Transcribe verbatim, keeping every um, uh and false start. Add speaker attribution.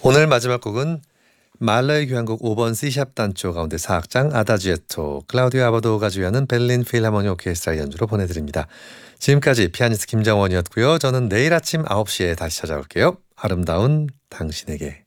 Speaker 1: 오늘 마지막 곡은 말러의 교향곡 오 번 C샵 단조 가운데 사 악장 아다지에토 클라우디오 아바도가 주연은 베를린 필하모니 오케스트라 연주로 보내드립니다. 지금까지 피아니스트 김정원이었고요. 저는 내일 아침 아홉 시에 다시 찾아올게요. 아름다운 당신에게.